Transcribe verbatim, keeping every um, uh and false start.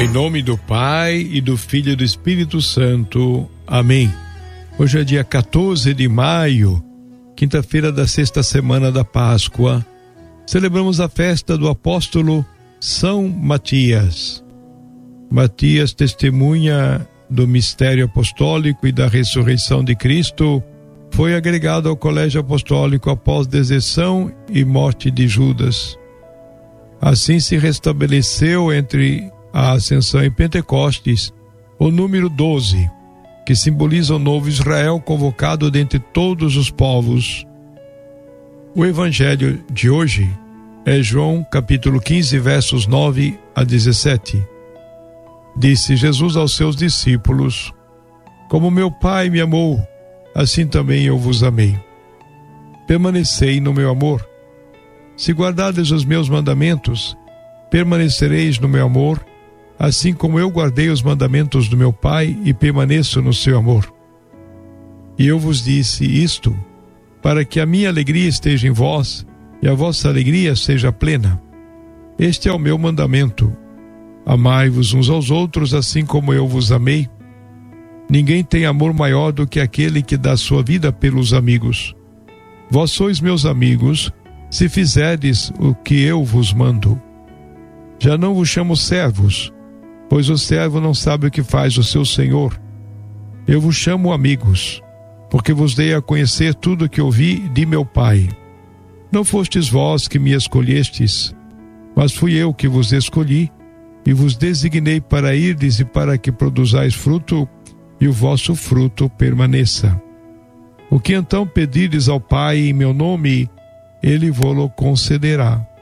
Em nome do Pai, e do Filho e do Espírito Santo. Amém. Hoje é dia quatorze de maio, quinta-feira da sexta semana da Páscoa. Celebramos a festa do apóstolo São Matias. Matias testemunha do mistério apostólico e da ressurreição de Cristo. Foi agregado ao colégio apostólico após deserção e morte de Judas. Assim se restabeleceu entre a ascensão e Pentecostes o número doze, que simboliza o novo Israel convocado dentre todos os povos. O evangelho de hoje é João capítulo quinze, versos nove a dezessete. Disse Jesus aos seus discípulos: Como meu Pai me amou, assim também eu vos amei. Permanecei no meu amor. Se guardardes os meus mandamentos, permanecereis no meu amor, assim como eu guardei os mandamentos do meu Pai e permaneço no seu amor. E eu vos disse isto, para que a minha alegria esteja em vós e a vossa alegria seja plena. Este é o meu mandamento: amai-vos uns aos outros assim como eu vos amei. Ninguém tem amor maior do que aquele que dá sua vida pelos amigos. Vós sois meus amigos, se fizerdes o que eu vos mando. Já não vos chamo servos, pois o servo não sabe o que faz o seu senhor. Eu vos chamo amigos, porque vos dei a conhecer tudo o que ouvi de meu Pai. Não fostes vós que me escolhestes, mas fui eu que vos escolhi, e vos designei para irdes e para que produzais fruto, e o vosso fruto permaneça. O que então pedirdes ao Pai em meu nome, Ele vô-lo concederá.